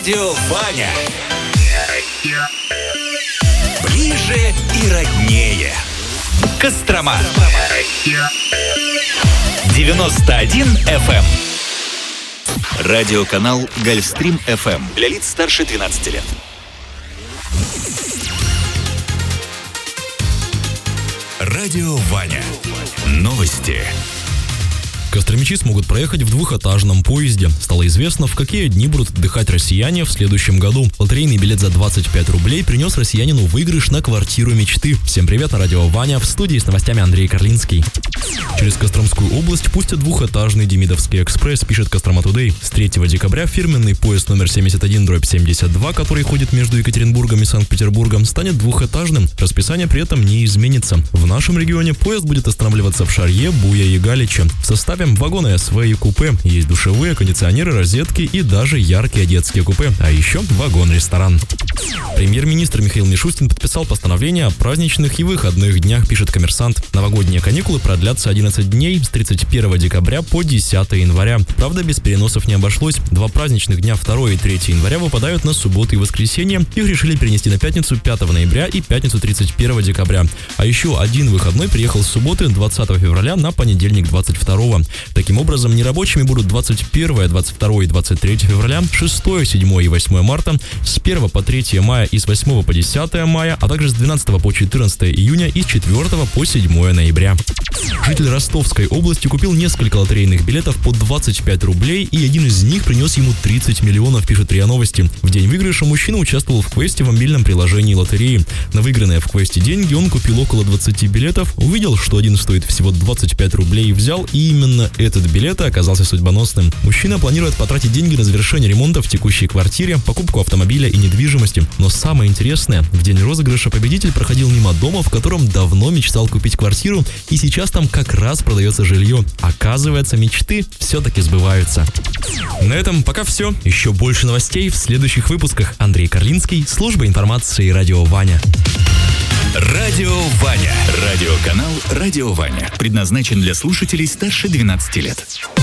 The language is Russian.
Радио Ваня. Ближе и роднее. Кострома. 91 FM. Радиоканал Гольфстрим FM. Для лиц старше 12 лет. Радио Ваня. Новости. Костромичи смогут проехать в двухэтажном поезде. Стало известно, в какие дни будут отдыхать россияне в следующем году. Лотерейный билет за 25 рублей принес россиянину выигрыш на квартиру мечты. Всем привет, на радио Ваня, в студии с новостями Андрей Карлинский. Через Костромскую область пустят двухэтажный Демидовский экспресс, пишет Кострома Тудей. С 3 декабря фирменный поезд номер 71/72, который ходит между Екатеринбургом и Санкт-Петербургом, станет двухэтажным. Расписание при этом не изменится. В нашем регионе поезд будет останавливаться в Шарье, Буя и Галиче. В составе вагоны СВ и купе. Есть душевые, кондиционеры, розетки и даже яркие детские купе. А еще вагон-ресторан. Премьер-министр Михаил Мишустин подписал постановление о праздничных и выходных днях, пишет Коммерсант. Новогодние каникулы продлятся 11 дней с 31 декабря по 10 января. Правда, без переносов не обошлось. 2 праздничных дня 2 и 3 января выпадают на субботу и воскресенье. Их решили перенести на пятницу 5 ноября и пятницу 31 декабря. А еще один выходной приехал с субботы 20 февраля на понедельник 22. Таким образом, нерабочими будут 21, 22 и 23 февраля, 6, 7 и 8 марта, с 1 по 3 мая и с 8 по 10 мая, а также с 12 по 14 июня и с 4 по 7 ноября. Житель Ростовской области купил несколько лотерейных билетов по 25 рублей, и один из них принес ему 30 миллионов, пишет РИА Новости. В день выигрыша мужчина участвовал в квесте в мобильном приложении лотереи. На выигранные в квесте деньги он купил около 20 билетов, увидел, что один стоит всего 25 рублей и взял, и именно этот билет оказался судьбоносным. Мужчина планирует потратить деньги на завершение ремонта в текущей квартире, покупку автомобиля и недвижимости. Но самое интересное, в день розыгрыша победитель проходил мимо дома, в котором давно мечтал купить квартиру, и сейчас там как раз продается жилье. Оказывается, мечты все-таки сбываются. На этом пока все. Еще больше новостей в следующих выпусках. Андрей Карлинский, служба информации Радио Ваня. Радио Ваня. Радиоканал Радио Ваня. Предназначен для слушателей старше 12 лет.